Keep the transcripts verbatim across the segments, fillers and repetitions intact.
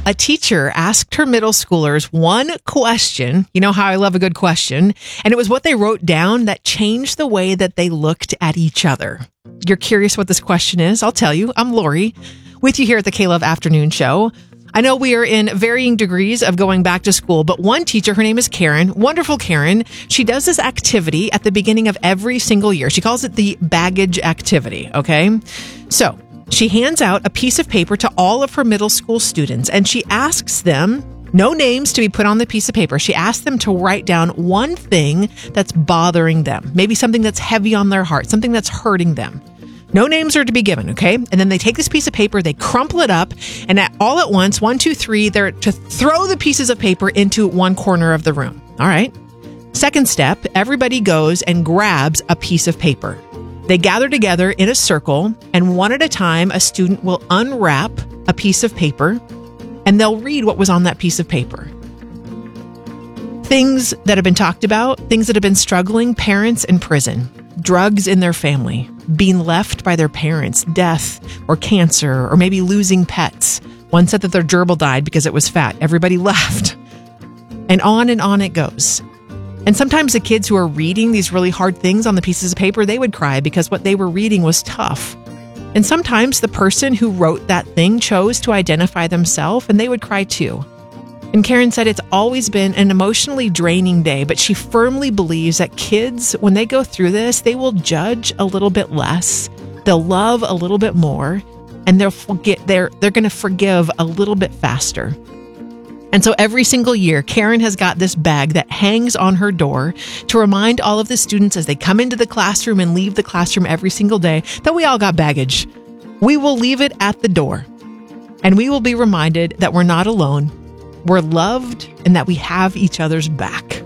a teacher asked her middle schoolers one question. You know how I love a good question. And it was what they wrote down that changed the way that they looked at each other. You're curious what this question is? I'll tell you. I'm Lori, with you here at the K-Love Afternoon Show. I know we are in varying degrees of going back to school, but one teacher, her name is Karen, wonderful Karen. She does this activity at the beginning of every single year. She calls it the baggage activity, okay? So she hands out a piece of paper to all of her middle school students, and she asks them, no names to be put on the piece of paper. She asks them to write down one thing that's bothering them, maybe something that's heavy on their heart, something that's hurting them. No names are to be given, okay? And then they take this piece of paper, they crumple it up, and at, all at once, one, two, three, they're to throw the pieces of paper into one corner of the room. All right. Second step, everybody goes and grabs a piece of paper. They gather together in a circle, and one at a time, a student will unwrap a piece of paper, and they'll read what was on that piece of paper. Things that have been talked about, things that have been struggling, parents in prison, drugs in their family, being left by their parents, death or cancer, or maybe losing pets. One said that their gerbil died because it was fat. Everybody laughed. And on and on it goes. And sometimes the kids who are reading these really hard things on the pieces of paper, they would cry because what they were reading was tough. And sometimes the person who wrote that thing chose to identify themselves, and they would cry too. And Karen said it's always been an emotionally draining day, but she firmly believes that kids, when they go through this, they will judge a little bit less, they'll love a little bit more, and they'll forget they're they're going to forgive a little bit faster. And so every single year, Karen has got this bag that hangs on her door to remind all of the students as they come into the classroom and leave the classroom every single day that we all got baggage. We will leave it at the door, and we will be reminded that we're not alone. We're loved, and that we have each other's back.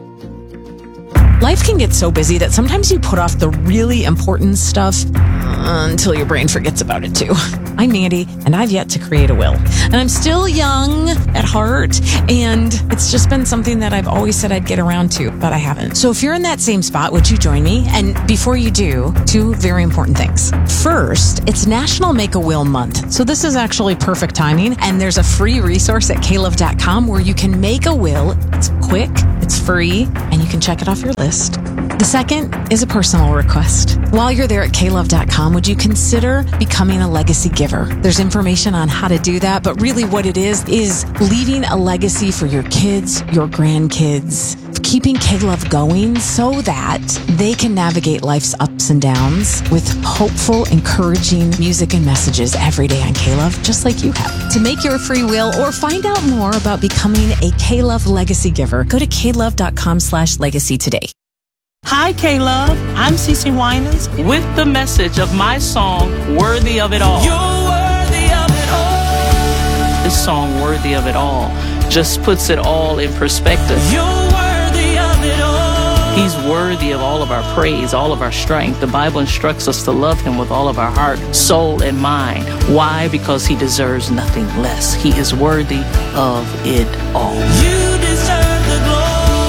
Life can get so busy that sometimes you put off the really important stuff uh, until your brain forgets about it too. I'm Mandy, and I've yet to create a will. And I'm still young at heart, and it's just been something that I've always said I'd get around to, but I haven't. So if you're in that same spot, would you join me? And before you do, two very important things. First, it's National Make a Will Month. So this is actually perfect timing, and there's a free resource at K love dot com where you can make a will. It's quick, it's free, and you can check it off your list. The second is a personal request. While you're there at K love dot com, would you consider becoming a legacy giver? There's information on how to do that, but really what it is, is leaving a legacy for your kids, your grandkids, keeping K-Love going so that they can navigate life's ups and downs with hopeful, encouraging music and messages every day on K-Love, just like you have. To make your free will or find out more about becoming a K-Love legacy giver, go to K love dot com slash legacy today. Hi, K-Love. I'm Cece Winans with the message of my song, Worthy of It All. You're worthy of it all. This song, Worthy of It All, just puts it all in perspective. You're worthy of it all. He's worthy of all of our praise, all of our strength. The Bible instructs us to love him with all of our heart, soul, and mind. Why? Because he deserves nothing less. He is worthy of it all. You deserve the glory.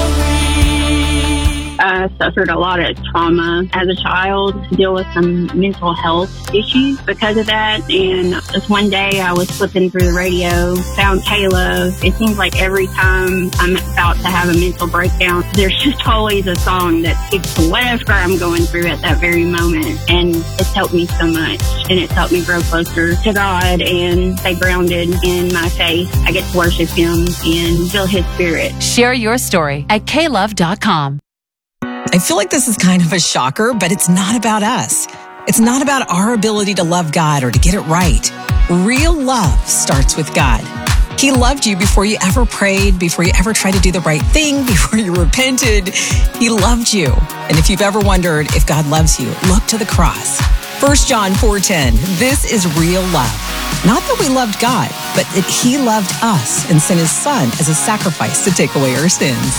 I suffered a lot of trauma as a child, to deal with some mental health issues because of that. And just one day I was flipping through the radio, found K-Love. It seems like every time I'm about to have a mental breakdown, there's just always a song that speaks to whatever I'm going through at that very moment. And it's helped me so much. And it's helped me grow closer to God and stay grounded in my faith. I get to worship him and feel his spirit. Share your story at K love dot com. I feel like this is kind of a shocker, but it's not about us. It's not about our ability to love God or to get it right. Real love starts with God. He loved you before you ever prayed, before you ever tried to do the right thing, before you repented. He loved you. And if you've ever wondered if God loves you, look to the cross. First John four ten, this is real love. Not that we loved God, but that he loved us and sent his son as a sacrifice to take away our sins.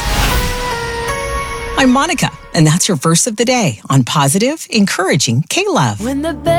I'm Monica, and that's your verse of the day on Positive, Encouraging K-Love. When the